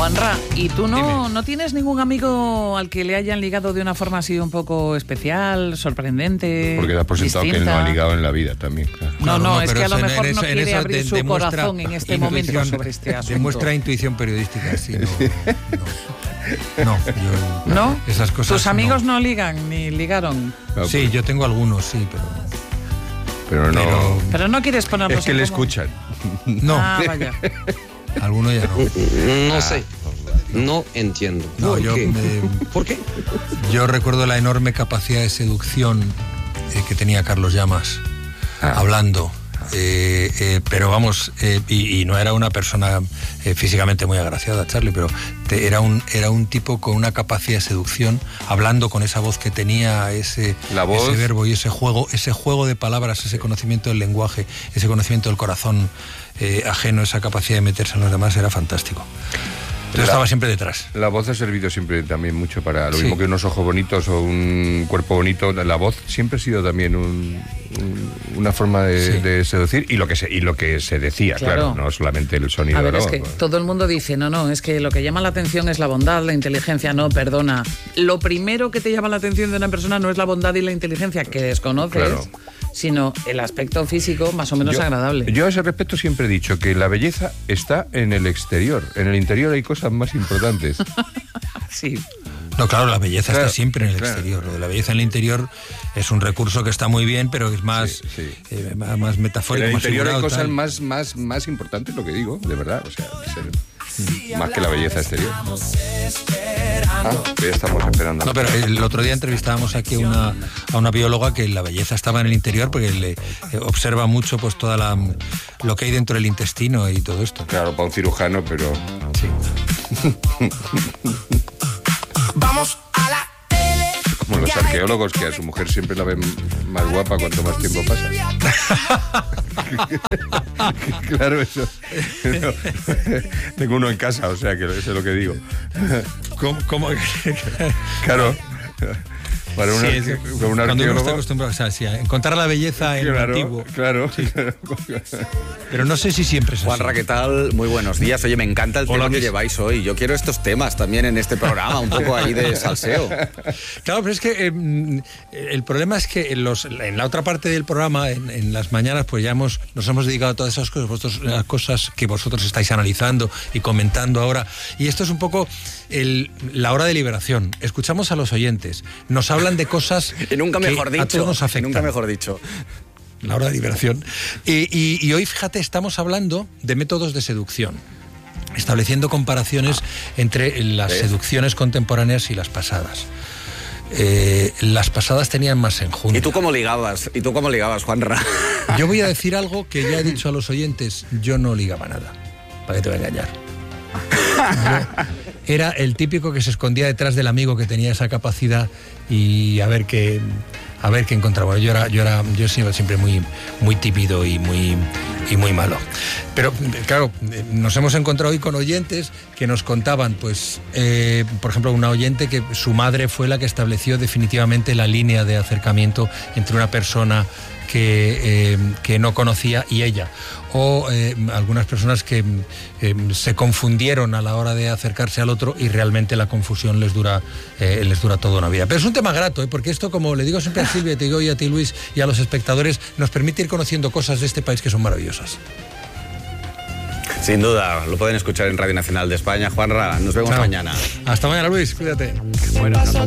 Juanra, ¿y tú no tienes ningún amigo al que le hayan ligado de una forma así un poco especial, sorprendente? Porque da por sentado que él no ha ligado en la vida también, claro. No, es que a lo mejor no quiere abrir su corazón en este momento sobre este asunto. Demuestra intuición periodística, sí, ¿No? Esas cosas. ¿Tus amigos no ligan ni ligaron? No, sí, yo tengo algunos, sí, pero no quieres ponerlos. Es que le escuchan. No. Vaya. Algunos ya no. No sé. No entiendo. ¿Por qué? Yo recuerdo la enorme capacidad de seducción que tenía Carlos Llamas hablando. Pero vamos, y no era una persona físicamente muy agraciada, Charlie, pero era un tipo con una capacidad de seducción, hablando con esa voz que tenía, ese verbo y ese juego de palabras, ese conocimiento del lenguaje, ese conocimiento del corazón ajeno, esa capacidad de meterse en los demás, era fantástico. Yo estaba siempre detrás. La voz ha servido siempre también mucho para lo mismo que unos ojos bonitos o un cuerpo bonito. La voz siempre ha sido también una forma de seducir y lo que se decía, claro, no solamente el sonido. A ver, es que todo el mundo dice, no, es que lo que llama la atención es la bondad, la inteligencia. No, perdona. Lo primero que te llama la atención de una persona no es la bondad y la inteligencia que desconoces, sino el aspecto físico más o menos agradable. Yo a ese respecto siempre he dicho que la belleza está en el exterior. En el interior hay cosas más importantes. Sí. No, claro, la belleza está siempre en el exterior. Lo de la belleza en el interior es un recurso que está muy bien, pero es más, más metafórico. En el más interior hay figurado, cosas más importantes, lo que digo, de verdad. O sea, más que la belleza exterior. Ya estamos esperando. No, pero el otro día entrevistábamos aquí a una bióloga que la belleza estaba en el interior porque le observa mucho pues toda lo que hay dentro del intestino y todo esto. Claro, para un cirujano, pero... Sí. Vamos a la tele. Como los arqueólogos, que a su mujer siempre la ven más guapa cuanto más tiempo pasa. Claro, eso. Tengo uno en casa, o sea, que eso es lo que digo. ¿Cómo? Claro. Para un cuando arqueólogo... uno está acostumbrado a encontrar la belleza en lo antiguo. Claro. Sí. Pero no sé si siempre es así. Juanra, ¿qué tal? Muy buenos días. Oye, me encanta el tema que lleváis hoy. Yo quiero estos temas también en este programa, un poco ahí de salseo. Claro, pero es que el problema es que en la otra parte del programa, en las mañanas, pues ya nos hemos dedicado a todas esas cosas, las cosas que vosotros estáis analizando y comentando ahora. Y esto es un poco la hora de liberación. Escuchamos a los oyentes. Nos hablan de cosas y nunca mejor que a todos nos afectan. Nunca mejor dicho. La hora de liberación. Y hoy, fíjate, estamos hablando de métodos de seducción, estableciendo comparaciones entre las seducciones contemporáneas y las pasadas. Las pasadas tenían más enjundia. ¿Y tú cómo ligabas, Juanra? Yo voy a decir algo que ya he dicho a los oyentes. Yo no ligaba nada. ¿Para qué te voy a engañar? Yo era el típico que se escondía detrás del amigo que tenía esa capacidad y a ver qué encontraba. Yo he sido siempre muy tímido y muy malo. Pero claro, nos hemos encontrado hoy con oyentes que nos contaban, pues, por ejemplo, una oyente que su madre fue la que estableció definitivamente la línea de acercamiento entre una persona que no conocía y ella. O algunas personas que se confundieron a la hora de acercarse al otro y realmente la confusión les dura toda una vida. Pero es un tema grato, porque esto, como le digo siempre a Silvia, te digo y a ti, Luis, y a los espectadores, nos permite ir conociendo cosas de este país que son maravillosas. Sin duda, lo pueden escuchar en Radio Nacional de España. Juanra, nos vemos mañana. Hasta mañana, Luis, cuídate. Bueno,